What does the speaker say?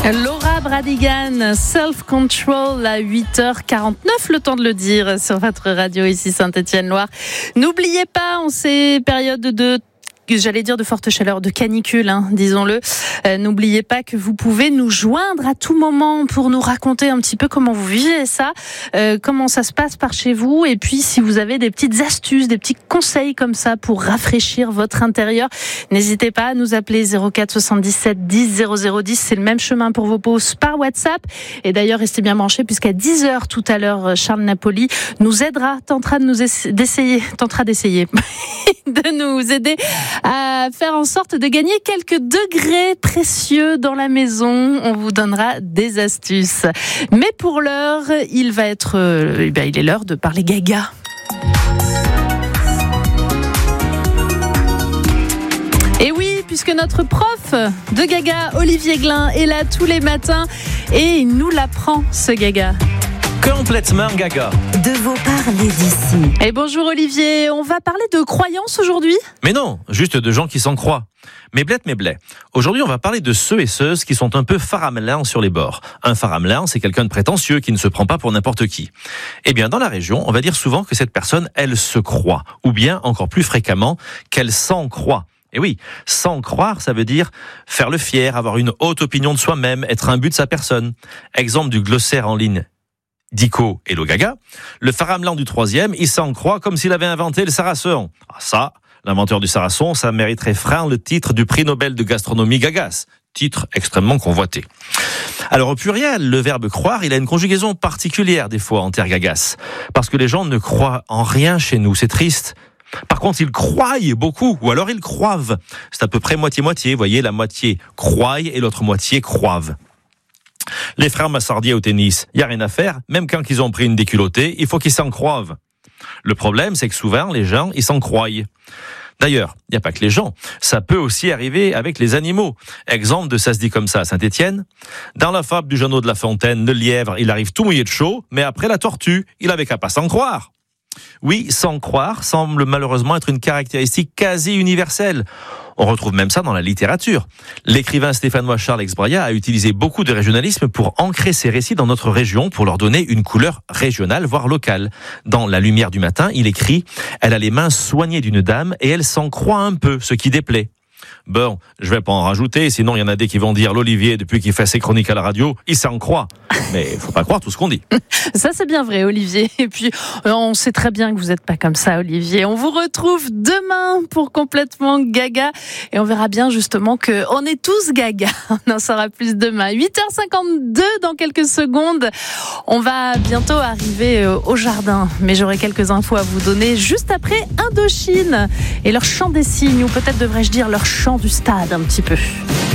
Laura Branigan, Self Control à 8h49, le temps de le dire sur votre radio ici Saint-Étienne-Loire. N'oubliez pas, en ces périodes de forte chaleur, de canicule, disons-le. N'oubliez pas que vous pouvez nous joindre à tout moment pour nous raconter un petit peu comment vous vivez ça, comment ça se passe par chez vous, et puis si vous avez des petites astuces, des petits conseils comme ça pour rafraîchir votre intérieur, n'hésitez pas à nous appeler 04 77 10 0010. C'est le même chemin pour vos pauses par WhatsApp. Et d'ailleurs, restez bien branchés puisqu'à 10h tout à l'heure, Charles Napoli tentera d'essayer de nous aider à faire en sorte de gagner quelques degrés précieux dans la maison. On vous donnera des astuces. Mais pour l'heure, il est l'heure de parler gaga. Et oui, puisque notre prof de gaga, Olivier Glin, est là tous les matins et il nous l'apprend, ce gaga. Complètement gaga. De vos parler d'ici. Et bonjour Olivier, on va parler de croyances aujourd'hui ? Mais non, juste de gens qui s'en croient. Mais blé. Aujourd'hui, on va parler de ceux et ceuses qui sont un peu faramelins sur les bords. Un faramelin, c'est quelqu'un de prétentieux qui ne se prend pas pour n'importe qui. Eh bien, dans la région, on va dire souvent que cette personne, elle se croit. Ou bien, encore plus fréquemment, qu'elle s'en croit. Et oui, s'en croire, ça veut dire faire le fier, avoir une haute opinion de soi-même, être un but de sa personne. Exemple du glossaire en ligne Dico et le gaga. Le faramelin du 3e, il s'en croit comme s'il avait inventé le sarrasin. Ah ça, l'inventeur du sarrasin, ça mériterait frein le titre du prix Nobel de gastronomie Gagas. Titre extrêmement convoité. Alors au pluriel, le verbe croire, il a une conjugaison particulière des fois en terre gagas. Parce que les gens ne croient en rien chez nous, c'est triste. Par contre, ils croient beaucoup, ou alors ils croivent. C'est à peu près moitié-moitié, vous voyez, la moitié croient et l'autre moitié croivent. Les frères Massardier au tennis, il n'y a rien à faire, même quand ils ont pris une déculottée, il faut qu'ils s'en croivent. Le problème, c'est que souvent, les gens, ils s'en croient. D'ailleurs, il n'y a pas que les gens, ça peut aussi arriver avec les animaux. Exemple de ça se dit comme ça à Saint-Étienne. Dans la fable du Jeannot de La Fontaine, le lièvre, il arrive tout mouillé de chaud, mais après la tortue, il avait qu'à pas s'en croire. Oui, s'en croire semble malheureusement être une caractéristique quasi universelle. On retrouve même ça dans la littérature. L'écrivain stéphanois Charles Exbraya a utilisé beaucoup de régionalisme pour ancrer ses récits dans notre région, pour leur donner une couleur régionale, voire locale. Dans La Lumière du matin, il écrit « Elle a les mains soignées d'une dame et elle s'en croit un peu, ce qui déplaît ». Bon, je vais pas en rajouter, sinon il y en a des qui vont dire l'Olivier, depuis qu'il fait ses chroniques à la radio, il s'en croit. Mais faut pas croire tout ce qu'on dit. Ça c'est bien vrai Olivier. Et puis on sait très bien que vous n'êtes pas comme ça Olivier. On vous retrouve demain pour Complètement Gaga. Et on verra bien justement qu'on est tous gaga. On en saura plus demain. 8h52 dans quelques secondes. On va bientôt arriver au jardin. Mais j'aurai quelques infos à vous donner juste après Indochine et leur chant des cygnes. Ou peut-être devrais-je dire leur chant du stade un petit peu.